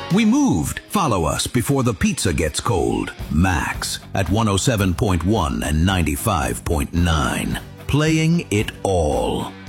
We moved. Follow us before the pizza gets cold. Max at 107.1 and 95.9. Playing it all.